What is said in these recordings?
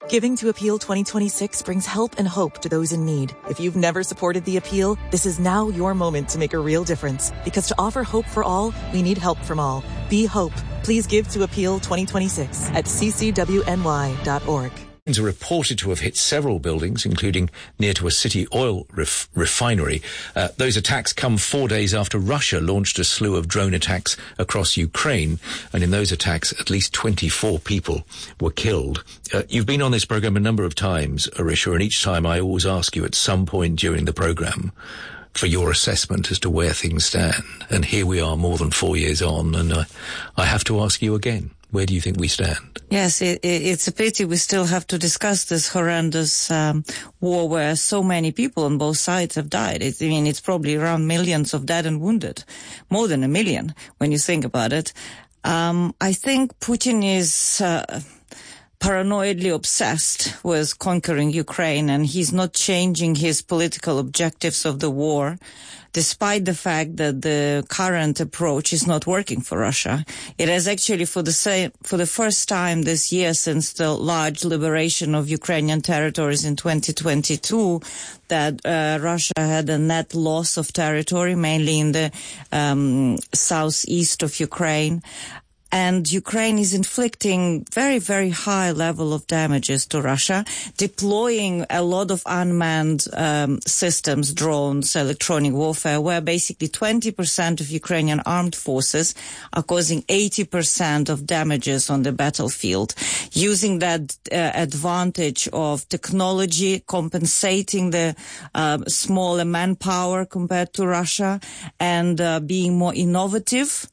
Giving to Appeal 2026 brings help and hope to those in need. If you've never supported the Appeal, this is now your moment to make a real difference. Because to offer hope for all, we need help from all. Be hope. Please give to Appeal 2026 at ccwny.org. Are reported to have hit several buildings, including near to a city oil refinery. Those attacks come 4 days after Russia launched a slew of drone attacks across Ukraine, and in those attacks, at least 24 people were killed. You've been on this program a number of times, Arisha, and each time I always ask you at some point during the program for your assessment as to where things stand. And here we are more than 4 years on, and I have to ask you again. Where do you think we stand? Yes, it's a pity we still have to discuss this horrendous war where so many people on both sides have died. It's probably around millions of dead and wounded, more than 1 million when you think about it. I think Putin is paranoidly obsessed with conquering Ukraine, and he's not changing his political objectives of the war, despite the fact that the current approach is not working for Russia. It has actually, for the first time this year since the large liberation of Ukrainian territories in 2022, that Russia had a net loss of territory, mainly in the southeast of Ukraine. And Ukraine is inflicting very, very high level of damages to Russia, deploying a lot of unmanned systems, drones, electronic warfare, where basically 20% of Ukrainian armed forces are causing 80% of damages on the battlefield, using that advantage of technology, compensating the smaller manpower compared to Russia, and being more innovative.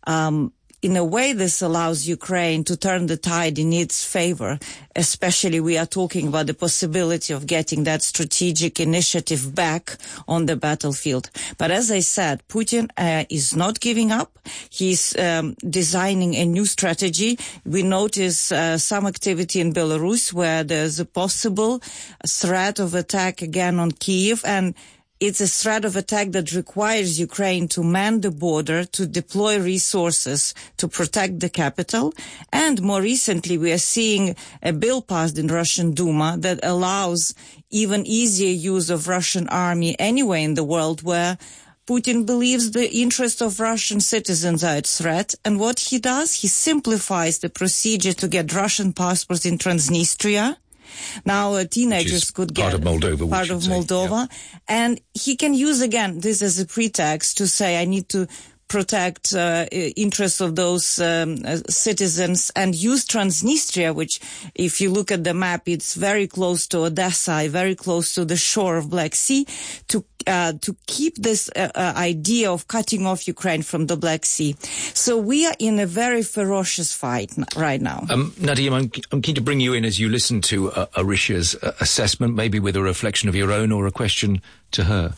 In a way, this allows Ukraine to turn the tide in its favor. Especially, we are talking about the possibility of getting that strategic initiative back on the battlefield. But as I said, Putin is not giving up. He's designing a new strategy. We notice some activity in Belarus where there's a possible threat of attack again on Kyiv, and it's a threat of attack that requires Ukraine to man the border, to deploy resources to protect the capital. And more recently, we are seeing a bill passed in Russian Duma that allows even easier use of Russian army anywhere in the world where Putin believes the interests of Russian citizens are at threat. And what he does, he simplifies the procedure to get Russian passports in Transnistria. Now, teenagers could get part of Moldova, yeah. And he can use again this as a pretext to say, I need to protect interests of those citizens, and use Transnistria, which, if you look at the map, it's very close to Odessa, very close to the shore of Black Sea, to keep this idea of cutting off Ukraine from the Black Sea. So we are in a very ferocious fight right now. Nadim, I'm keen to bring you in as you listen to Arisha's assessment, maybe with a reflection of your own or a question to her.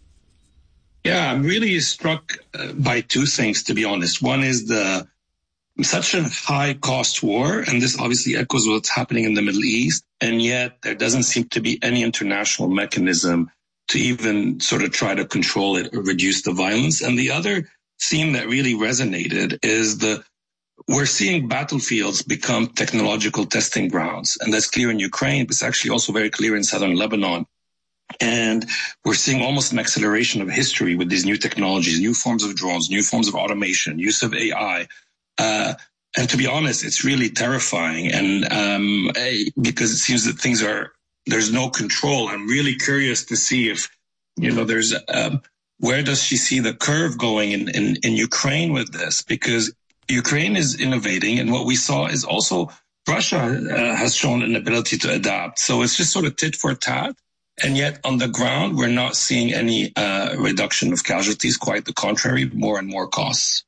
Yeah, I'm really struck by two things, to be honest. One is such a high-cost war, and this obviously echoes what's happening in the Middle East, and yet there doesn't seem to be any international mechanism to even sort of try to control it or reduce the violence. And the other theme that really resonated is we're seeing battlefields become technological testing grounds, and that's clear in Ukraine, but it's actually also very clear in southern Lebanon. And we're seeing almost an acceleration of history with these new technologies, new forms of drones, new forms of automation, use of AI. And to be honest, it's really terrifying. And because it seems that there's no control. I'm really curious to see if, there's where does she see the curve going in Ukraine with this? Because Ukraine is innovating, and what we saw is also Russia has shown an ability to adapt. So it's just sort of tit for tat. And yet on the ground, we're not seeing any reduction of casualties. Quite the contrary, more and more costs.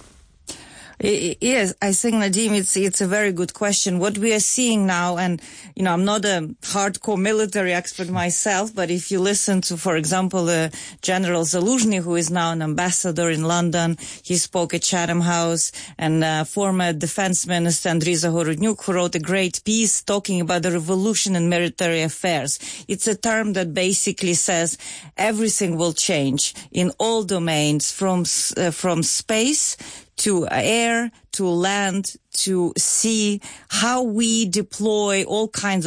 Yes, I think, Nadim, it's a very good question. What we are seeing now, and, I'm not a hardcore military expert myself, but if you listen to, for example, General Zaluzhny, who is now an ambassador in London, he spoke at Chatham House, and former Defense Minister Andriy Zagorodnyuk, who wrote a great piece talking about the revolution in military affairs. It's a term that basically says everything will change in all domains, from space to air, to land, to sea, how we deploy all kinds of